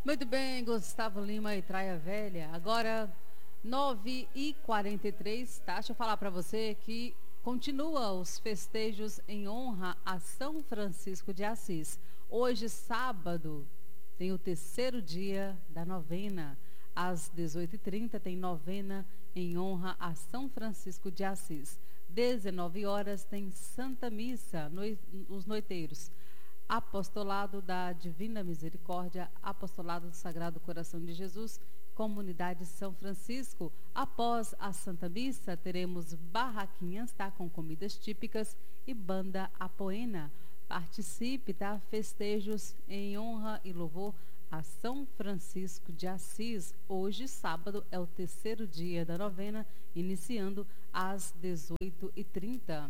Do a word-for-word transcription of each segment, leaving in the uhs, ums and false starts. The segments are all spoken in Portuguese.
Muito bem, Gustavo Lima e Traia Velha. Agora, nove e quarenta e três, tá? Deixa eu falar para você que continua os festejos em honra a São Francisco de Assis. Hoje, sábado, tem o terceiro dia da novena. Às dezoito e trinta tem novena em honra a São Francisco de Assis. dezenove horas tem Santa Missa, noi, os noiteiros. Apostolado da Divina Misericórdia, Apostolado do Sagrado Coração de Jesus, Comunidade São Francisco. Após a Santa Missa, teremos barraquinhas, tá? Com comidas típicas e banda apoena. Participe, tá? Festejos em honra e louvor a São Francisco de Assis. Hoje, sábado, é o terceiro dia da novena, iniciando às dezoito e trinta.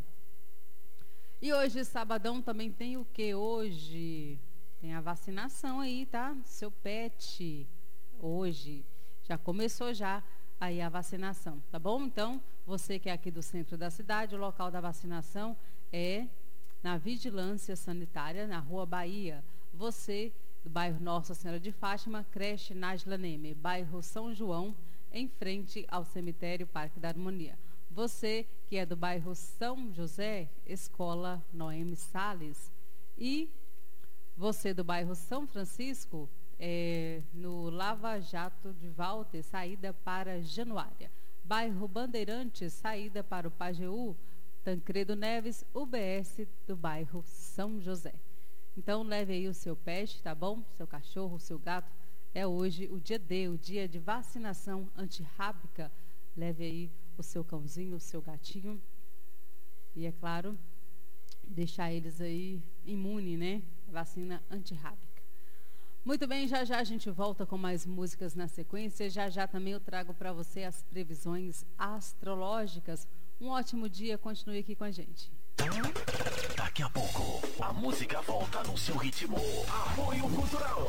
E hoje, sabadão, também tem o que hoje? Tem a vacinação aí, tá? Seu pet, hoje. Já começou já aí a vacinação, tá bom? Então, você que é aqui do centro da cidade, o local da vacinação é na Vigilância Sanitária, na Rua Bahia. Você, do bairro Nossa Senhora de Fátima, creche Nájila Neme, bairro São João, em frente ao cemitério Parque da Harmonia. Você que é do bairro São José, Escola Noemi Salles. E você do bairro São Francisco, é, no Lava Jato de Walter, saída para Januária. Bairro Bandeirantes, saída para o Pajeú, Tancredo Neves, U B S do bairro São José. Então leve aí o seu pet, tá bom? Seu cachorro, seu gato. É hoje o dia D, o dia de vacinação antirrábica. Leve aí o seu cãozinho, o seu gatinho. E, é claro, deixar eles aí imune, né? Vacina antirrábica. Muito bem, já já a gente volta com mais músicas na sequência. Já já também eu trago para você as previsões astrológicas. Um ótimo dia, continue aqui com a gente. Daqui a pouco, a música volta no seu ritmo. Apoio Cultural.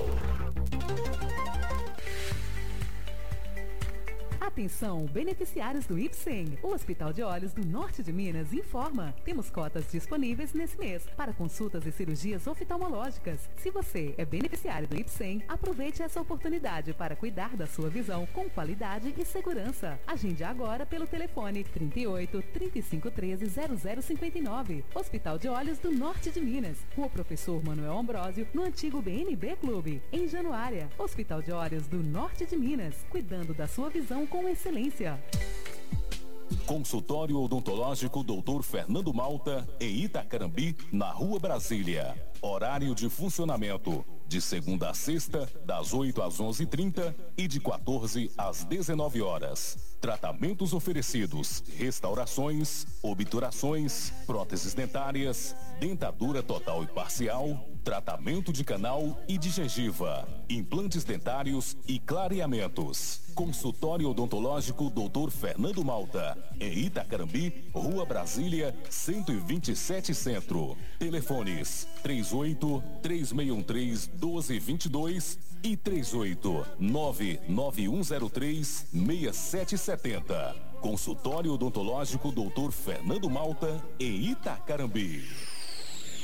Atenção, beneficiários do IPSEM. O Hospital de Olhos do Norte de Minas informa. Temos cotas disponíveis nesse mês para consultas e cirurgias oftalmológicas. Se você é beneficiário do IPSEM, aproveite essa oportunidade para cuidar da sua visão com qualidade e segurança. Agende agora pelo telefone trinta e oito, trinta e cinco, treze, zero zero cinquenta e nove. Hospital de Olhos do Norte de Minas. Rua Professor Manuel Ambrósio, no antigo B N B Clube. Em Januária. Hospital de Olhos do Norte de Minas. Cuidando da sua visão com excelência. Consultório Odontológico doutor Fernando Malta, em Itacarambi, na Rua Brasília. Horário de funcionamento: de segunda a sexta, das oito às onze e trinta e de quatorze às dezenove horas. Tratamentos oferecidos: restaurações, obturações, próteses dentárias, dentadura total e parcial, tratamento de canal e de gengiva, implantes dentários e clareamentos. Consultório Odontológico doutor Fernando Malta, em Itacarambi, Rua Brasília, cento e vinte e sete Centro. Telefones trinta e oito, três seis um três, doze vinte e dois e trinta e oito, nove nove um zero três, seis sete sete zero. Consultório Odontológico doutor Fernando Malta, em Itacarambi.